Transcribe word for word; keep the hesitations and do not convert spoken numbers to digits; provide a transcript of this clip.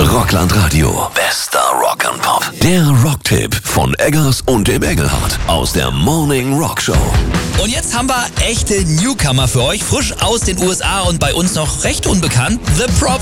Rockland Radio. Bester Rock'n'Pop. Der Rocktipp von Eggers und dem Engelhardt aus der Morning Rock Show. Und jetzt haben wir echte Newcomer für euch, frisch aus den U S A und bei uns noch recht unbekannt. The Prop